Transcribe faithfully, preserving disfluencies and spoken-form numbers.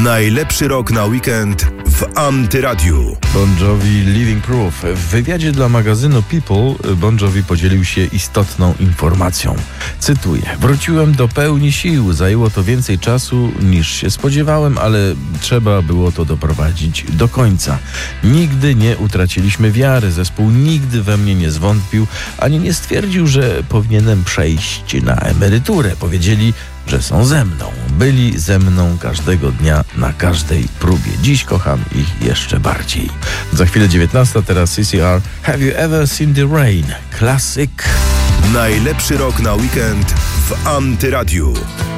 Najlepszy rok na weekend w Antyradiu. Bon Jovi Living Proof. W wywiadzie dla magazynu People Bon Jovi podzielił się istotną informacją. Cytuję: wróciłem do pełni sił. Zajęło to więcej czasu niż się spodziewałem, ale trzeba było to doprowadzić do końca. Nigdy nie utraciliśmy wiary. Zespół nigdy we mnie nie zwątpił, ani nie stwierdził, że powinienem przejść na emeryturę. Powiedzieli, że są ze mną. Byli ze mną każdego dnia, na każdej próbie. Dziś kocham ich jeszcze bardziej. Za chwilę dziewiętnasta, teraz C C R. Have you ever seen the rain? Klasyk. Najlepszy rok na weekend w Antyradiu.